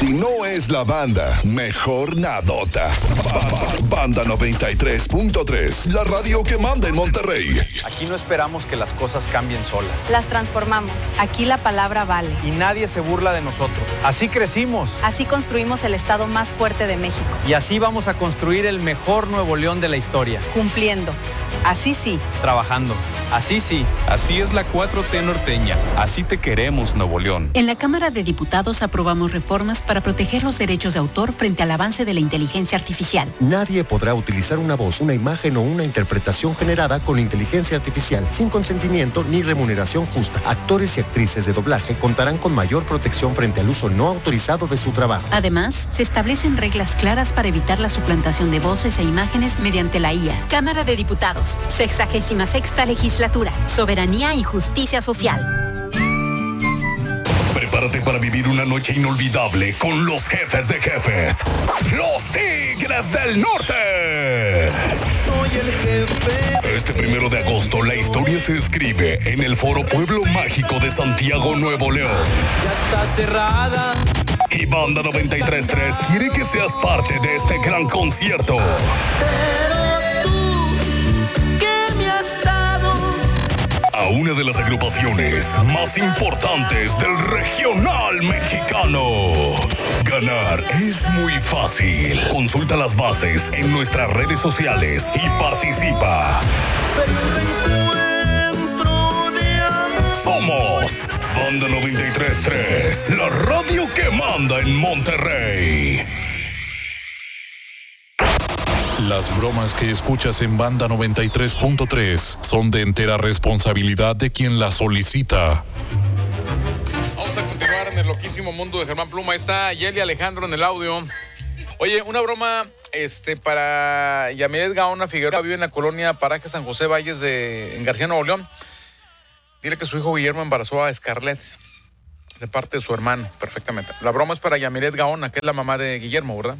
Si no es la banda, mejor nadota. Banda 93.3, la radio que manda en Monterrey. Aquí no esperamos que las cosas cambien solas. Las transformamos. Aquí la palabra vale. Y nadie se burla de nosotros. Así crecimos. Así construimos el estado más fuerte de México. Y así vamos a construir el mejor Nuevo León de la historia. Cumpliendo. Así sí. Trabajando. Así sí. Así es la 4T norteña. Así te queremos, Nuevo León. En la Cámara de Diputados aprobamos reformas para proteger los derechos de autor frente al avance de la inteligencia artificial. Nadie podrá utilizar una voz, una imagen o una interpretación generada con inteligencia artificial sin consentimiento ni remuneración justa. Actores y actrices de doblaje contarán con mayor protección frente al uso no autorizado de su trabajo. Además, se establecen reglas claras para evitar la suplantación de voces e imágenes mediante la IA. Cámara de Diputados, 66ª Legislatura, Soberanía y Justicia Social. Prepárate para vivir una noche inolvidable con los jefes de jefes, los Tigres del Norte. Soy el jefe. Este 1 de agosto la historia se escribe en el Foro Pueblo Mágico de Santiago, Nuevo León. Ya está cerrada. Y Banda 93.3 quiere que seas parte de este gran concierto. Pero tú, ¿qué me has dado? A una de las agrupaciones más importantes del regional mexicano. Ganar es muy fácil. Consulta las bases en nuestras redes sociales y participa. Somos Banda 93.3, la radio que manda en Monterrey. Las bromas que escuchas en Banda 93.3 son de entera responsabilidad de quien las solicita. Vamos a continuar en el loquísimo mundo de Germán Pluma. Ahí está Yeli Alejandro en el audio. Oye, una broma para Yamilet Gaona Figueroa, vive en la colonia Paraje San José Valles en García, Nuevo León. Dile que su hijo Guillermo embarazó a Scarlett de parte de su hermano, perfectamente. La broma es para Yamilet Gaona, que es la mamá de Guillermo, ¿verdad?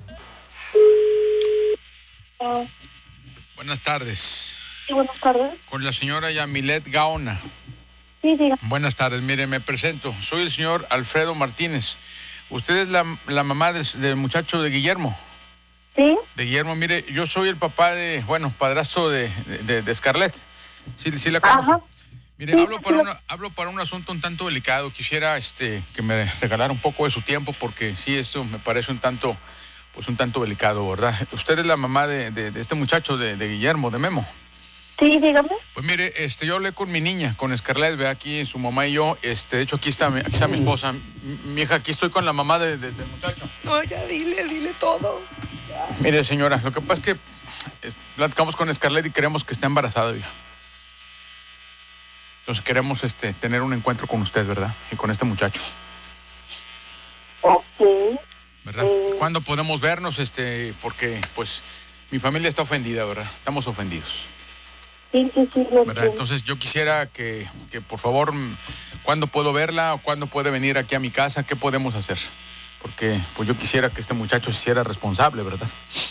Buenas tardes. Sí, buenas tardes. Con la señora Yamilet Gaona. Sí, diga. Buenas tardes, mire, me presento. Soy el señor Alfredo Martínez. Usted es la mamá del muchacho de Guillermo. Sí. De Guillermo, mire, yo soy el papá padrastro de Scarlett. Sí la conozco. Ajá. Mire, sí, hablo para un asunto un tanto delicado. Quisiera que me regalara un poco de su tiempo porque sí, esto me parece un tanto delicado, ¿verdad? Usted es la mamá de este muchacho, de Guillermo, de Memo. Sí, dígame. Pues mire, yo hablé con mi niña, con Scarlett, ve aquí su mamá y yo, de hecho aquí está mi esposa, mi hija, aquí estoy con la mamá del muchacho. No, ya dile todo. Ya. Mire, señora, lo que pasa es que platicamos con Scarlett y queremos que esté embarazada, hija. Entonces queremos tener un encuentro con usted, ¿verdad? Y con este muchacho. Ok. ¿Verdad? ¿Cuándo podemos vernos? Porque, pues, mi familia está ofendida, ¿verdad? Estamos ofendidos. Sí. ¿Verdad? Entonces, yo quisiera que, por favor, ¿cuándo puedo verla? ¿Cuándo puede venir aquí a mi casa? ¿Qué podemos hacer? Porque, pues, yo quisiera que este muchacho se hiciera responsable, ¿verdad?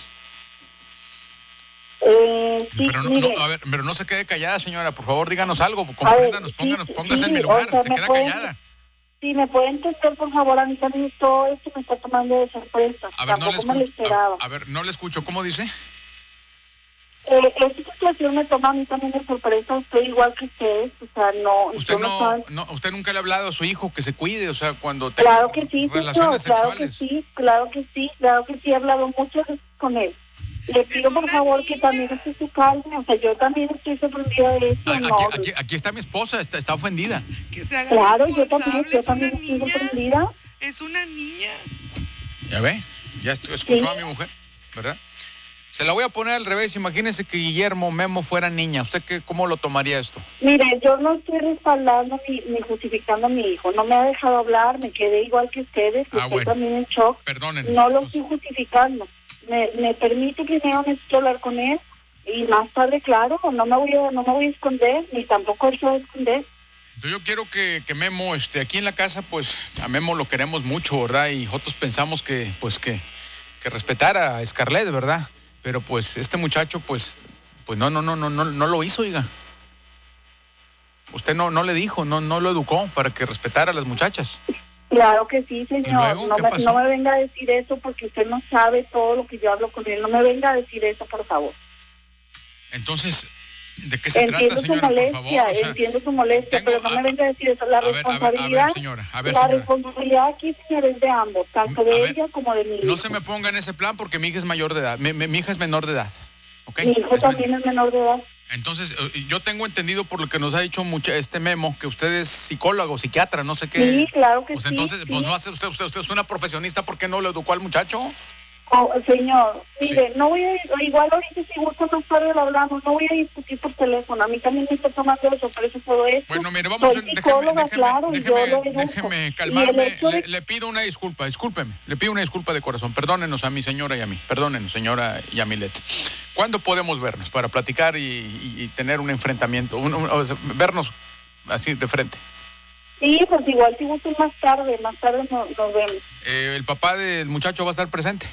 Sí, pero no se quede callada, señora. Por favor, díganos algo. Compréndanos, póngase en mi lugar. Se queda callada. Sí, ¿me puede entender, por favor? A mí también todo esto me está tomando de sorpresa. Tampoco me lo esperaba. A ver, no le escucho. ¿Cómo dice? Esta situación me toma a mí también de sorpresa. Estoy igual que ustedes. O sea, Usted nunca le ha hablado a su hijo que se cuide, o sea, cuando tenga relaciones sexuales. Claro que sí. He hablado muchas veces con él. Le pido por favor que también esté su calma. O sea, yo también estoy sorprendida de esto. Aquí está mi esposa, está ofendida. Que se haga claro, yo también estoy sorprendida. Es una niña. Ya ve, ya escuchó a mi mujer, ¿verdad? Se la voy a poner al revés. Imagínese que Guillermo Memo fuera niña. ¿Usted cómo lo tomaría esto? Mire, yo no estoy respaldando ni justificando a mi hijo. No me ha dejado hablar, me quedé igual que ustedes. Estoy también en shock. Perdónenme. No lo estoy justificando. Me permite primero necesito hablar con él y más tarde, claro, no me voy a esconder, ni tampoco él se va a esconder. Entonces yo quiero que Memo, aquí en la casa, pues a Memo lo queremos mucho, ¿verdad? Y nosotros pensamos que respetara a Scarlett, ¿verdad? Pero pues este muchacho, pues no lo hizo, oiga. Usted no le dijo, no lo educó para que respetara a las muchachas. Claro que sí, señor. luego, No qué me, pasó? no me venga a decir eso porque usted no sabe todo lo que yo hablo con él. No me venga a decir eso, por favor. Entonces, ¿de qué se Entiendo trata, su señora, por molestia, favor? O sea, entiendo su molestia, pero no me venga a decir eso. La responsabilidad, señora, a ver, la señora. responsabilidad aquí, señor, es de ambos, tanto A de ver, ella como de mi hijo. No se me ponga en ese plan porque mi hija es mayor de edad. Mi hija es menor de edad. ¿Ok? Mi hijo también es menor de edad. Entonces, yo tengo entendido por lo que nos ha dicho este Memo, que usted es psicólogo, psiquiatra, no sé qué. Sí, claro que pues sí. entonces, sí. pues no hace usted es una profesionista, ¿por qué no le educó al muchacho? Oh, señor, mire, no voy a, igual ahorita si gusta más tarde lo hablamos, no voy a discutir por teléfono, a mí también me está tomando de sorpresa todo esto. Bueno, mire, vamos, Soy psicóloga, claro, y yo lo educo. déjeme calmarme, hecho de- le pido una disculpa, discúlpeme, le pido una disculpa de corazón, perdónenos a mi señora y a mí, perdónenos, señora Yamilet. ¿Cuándo podemos vernos para platicar y tener un enfrentamiento, o sea, vernos así de frente? Sí, pues igual si gustan más tarde nos vemos. ¿El papá del muchacho va a estar presente?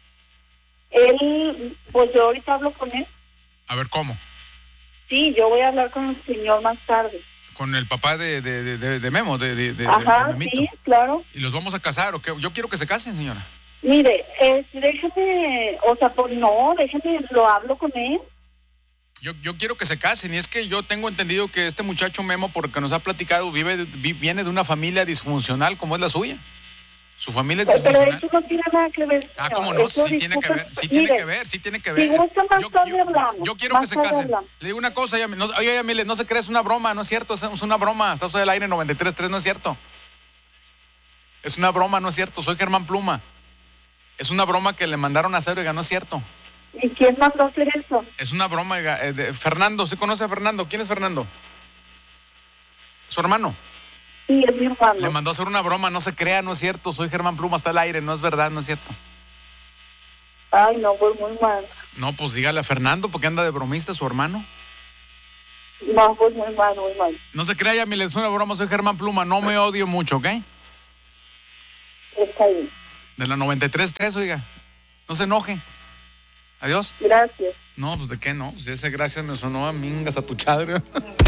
Él, pues yo ahorita hablo con él. A ver, ¿cómo? Sí, yo voy a hablar con el señor más tarde. Con el papá de Memo, de Ajá, Memito. sí, claro. ¿Y los vamos a casar o qué? Yo quiero que se casen, señora. Mire, déjeme, o sea, pues no, déjeme, lo hablo con él. Yo quiero que se casen y es que yo tengo entendido que este muchacho Memo, porque nos ha platicado, viene de una familia disfuncional como es la suya. Su familia es Pero disfuncional. eso no tiene nada que ver. Ah, señor. ¿cómo no? Eso, Sí tiene que ver, sí tiene que ver, sí tiene que ver. Si gusta más tarde hablamos. Yo quiero más que se tarde casen. hablamos. Le digo una cosa, oye, Yamile, no se crea, es una broma, no es cierto, es una broma. Está usted del aire 93.3, no es cierto. Es una broma, no es cierto, soy Germán Pluma. Es una broma que le mandaron a hacer, oiga, no es cierto. ¿Y quién mandó a hacer eso? Es una broma, oiga, Fernando, ¿se conoce a Fernando? ¿Quién es Fernando? ¿Su hermano? Sí, es mi hermano. Le mandó a hacer una broma, no se crea, no es cierto, soy Germán Pluma, está al aire, no es verdad, no es cierto. Ay, no, pues muy mal. No, pues dígale a Fernando, porque anda de bromista su hermano. No, pues muy mal, muy mal. No se crea, Yamile, es una broma, soy Germán Pluma, no me odio mucho, ¿ok? Está bien. De la 93.3, oiga, no se enoje. Adiós. Gracias. No, pues de qué no, pues ese gracias me sonó a mingas a tu chadre.